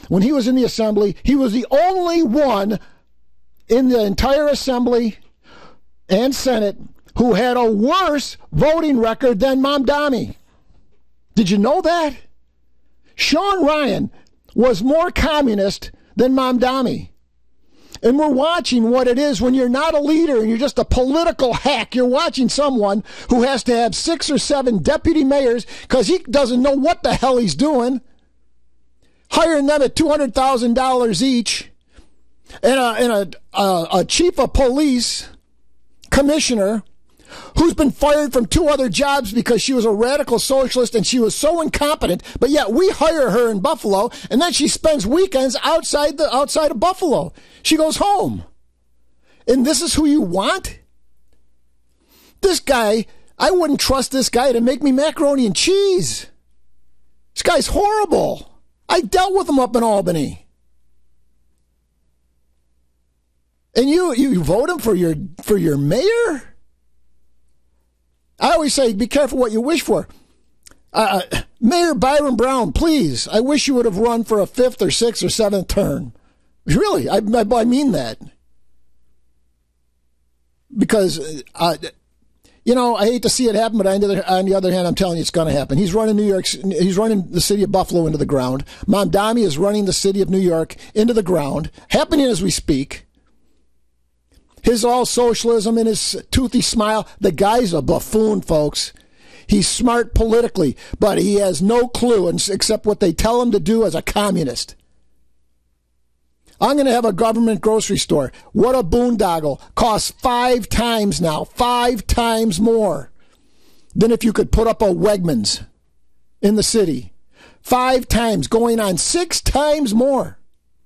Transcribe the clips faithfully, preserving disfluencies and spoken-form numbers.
when he was in the assembly, he was the only one in the entire assembly and Senate who had a worse voting record than Mamdani. Did you know that? Sean Ryan was more communist than Mamdani. And we're watching what it is when you're not a leader and you're just a political hack. You're watching someone who has to have six or seven deputy mayors because he doesn't know what the hell he's doing, hiring them at two hundred thousand dollars each, and a, and a, a, a chief of police commissioner who's been fired from two other jobs because she was a radical socialist and she was so incompetent, but yet we hire her in Buffalo, and then she spends weekends outside the outside of Buffalo. She goes home. And this is who you want? This guy, I wouldn't trust this guy to make me macaroni and cheese. This guy's horrible. I dealt with him up in Albany. And you you vote him for your for your mayor? I always say, be careful what you wish for. Uh, Mayor Byron Brown, please, I wish you would have run for a fifth or sixth or seventh term. Really, I, I, I mean that. Because, uh, you know, I hate to see it happen, but on the, other, on the other hand, I'm telling you it's going to happen. He's running New York, he's running the city of Buffalo into the ground. Mamdani is running the city of New York into the ground, happening as we speak. His all socialism and his toothy smile. The guy's a buffoon, folks. He's smart politically, but he has no clue except what they tell him to do as a communist. I'm going to have a government grocery store. What a boondoggle. Costs five times now, five times more than if you could put up a Wegmans in the city. Five times, going on six times more.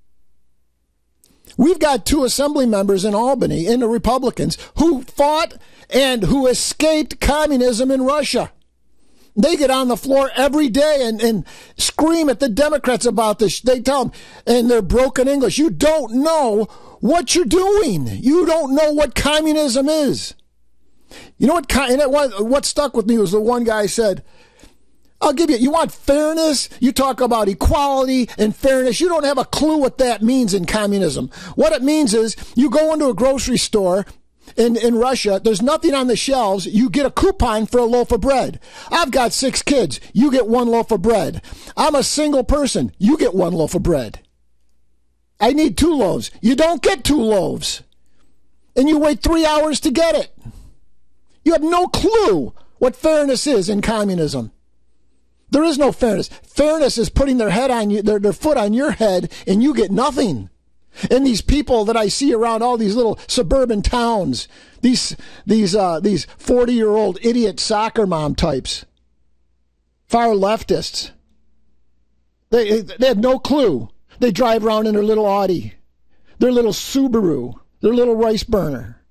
We've got two assembly members in Albany, in the Republicans, who fought and who escaped communism in Russia. They get on the floor every day and, and scream at the Democrats about this. They tell them in their broken English, you don't know what you're doing. You don't know what communism is. You know what, and it was, what stuck with me was the one guy said, I'll give you, you want fairness? You talk about equality and fairness. You don't have a clue what that means in communism. What it means is you go into a grocery store in, in Russia, there's nothing on the shelves. You get a coupon for a loaf of bread. I've got six kids. You get one loaf of bread. I'm a single person. You get one loaf of bread. I need two loaves. You don't get two loaves. And you wait three hours to get it. You have no clue what fairness is in communism. There is no fairness. Fairness is putting their head on you, their, their foot on your head, and you get nothing. And these people that I see around all these little suburban towns, these these uh, these forty-year-old idiot soccer mom types, far leftists, they they have no clue. They drive around in their little Audi, their little Subaru, their little rice burner.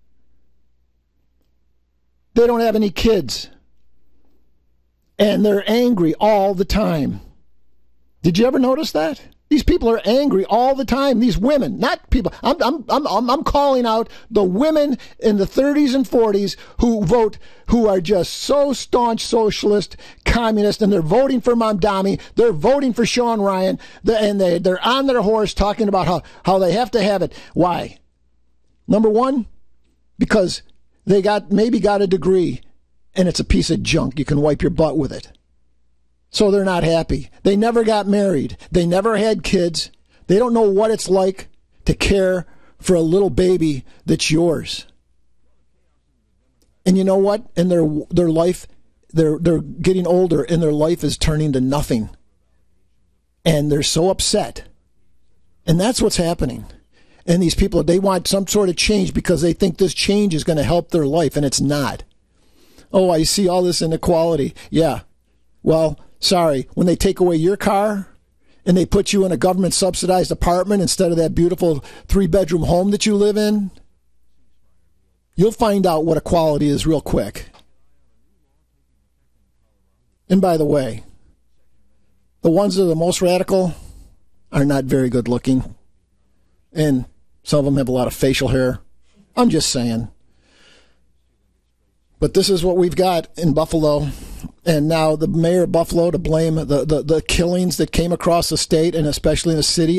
They don't have any kids. And they're angry all the time. Did you ever notice that? These people are angry all the time. These women, not people. I'm, I'm, I'm, I'm calling out the women in the thirties and forties who vote, who are just so staunch socialist, communist, and they're voting for Mamdani. They're voting for Sean Ryan, and they, they're on their horse talking about how, how they have to have it. Why? Number one, because they got maybe got a degree. And it's a piece of junk. You can wipe your butt with it. So they're not happy. They never got married. They never had kids. They don't know what it's like to care for a little baby that's yours. And you know what? In their their life, they're they're getting older and their life is turning to nothing. And they're so upset. And that's what's happening. And these people, they want some sort of change because they think this change is going to help their life, and it's not. Oh, I see all this inequality. Yeah. Well, sorry. When they take away your car and they put you in a government-subsidized apartment instead of that beautiful three-bedroom home that you live in, you'll find out what equality is real quick. And by the way, the ones that are the most radical are not very good looking. And some of them have a lot of facial hair. I'm just saying. But this is what we've got in Buffalo. And now the mayor of Buffalo to blame the, the, the killings that came across the state and especially in the city